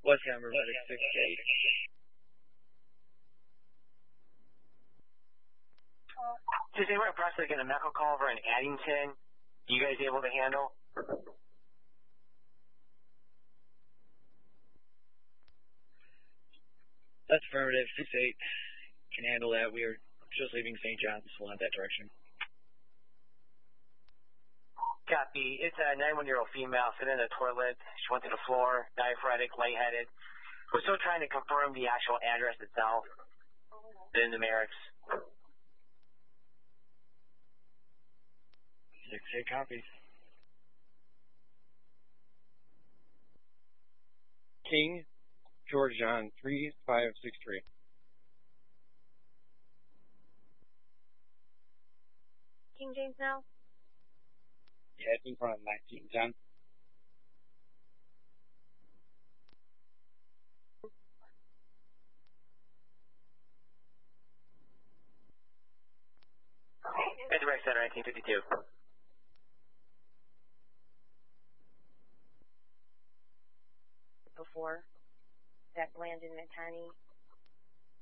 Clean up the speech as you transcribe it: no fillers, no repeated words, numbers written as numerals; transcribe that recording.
West Hammer Medic 68. Just anywhere approximately get a medical call over in Addington. You guys able to handle? That's affirmative. 68 can handle that. We are just leaving St. John's. We'll head that direction. Copy. It's a 91-year-old female sitting in the toilet. She went to the floor, diaphoretic, lightheaded. We're still trying to confirm the actual address itself. The numerics. 68 copies. King, George John, 3563. King James now? Yeah, it's in front of 1910. At the rec center, 1952. Before that Blandon Matani